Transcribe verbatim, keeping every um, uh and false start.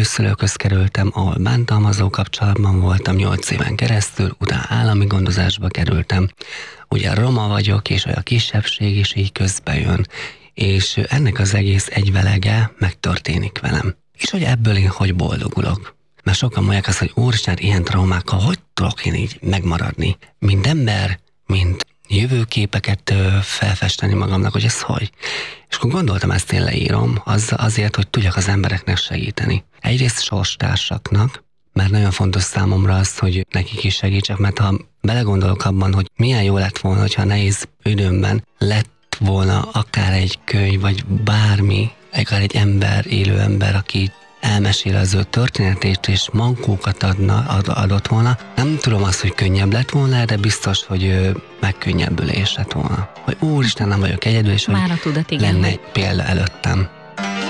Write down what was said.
nevelőszülőköz kerültem, ahol bántalmazó kapcsolatban voltam nyolc éven keresztül, utána állami gondozásba kerültem. Ugye roma vagyok, és olyan kisebbség is így közbe jön, és ennek az egész egyvelege megtörténik velem. És hogy ebből én hogy boldogulok. Mert sokan mondják azt, hogy úristen, ilyen traumákkal hogy tudok én így megmaradni? Mint ember, mint jövőképeket felfesteni magamnak, hogy ez hogy. És akkor gondoltam, ezt én leírom, az, azért, hogy tudjak az embereknek segíteni. Egyrészt sorstársaknak, mert nagyon fontos számomra az, hogy nekik is segítsek, mert ha belegondolok abban, hogy milyen jó lett volna, hogyha nehéz időmben lett volna akár egy könyv, vagy bármi, akár egy ember, élő ember, aki elmesél az ő történetét, és mankókat adna, ad, adott volna. Nem tudom azt, hogy könnyebb lett volna, de biztos, hogy megkönnyebbülés lett volna. Hogy úristen, nem vagyok egyedül, és Már hogy a tudat, igen. lenne egy példa előttem.